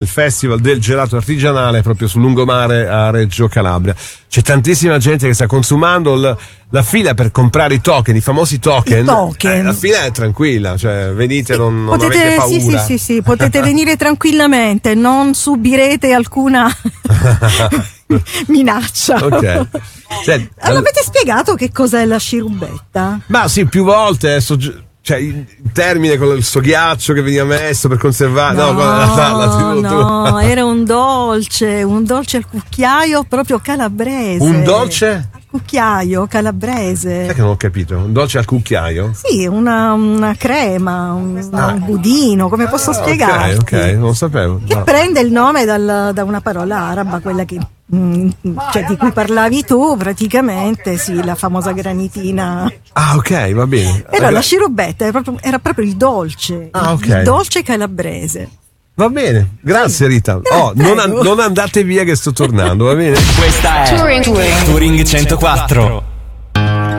il festival del gelato artigianale proprio sul lungomare a Reggio Calabria. C'è tantissima gente che sta consumando, la fila per comprare i token, i famosi token. La fila è tranquilla, cioè venite, non avete paura. Sì, potete venire tranquillamente, non subirete alcuna minaccia. Ok. Avete spiegato che cos'è la scirubbetta? Ma sì, più volte adesso. Cioè il termine con il ghiaccio che veniva messo per conservare no, era un dolce al cucchiaio proprio calabrese. Un dolce? Al cucchiaio calabrese. Sai che non ho capito? Un dolce al cucchiaio? Sì, una crema, un budino, come posso spiegarti? Ok, non lo sapevo. Che prende il nome da una parola araba, quella che cioè di cui parlavi tu, praticamente, sì, la famosa granitina. Ah, ok, va bene. Era la scirubbetta, era proprio il dolce. Il dolce calabrese. Va bene, grazie Rita. Non andate via che sto tornando, va bene? Questa è Touring 104.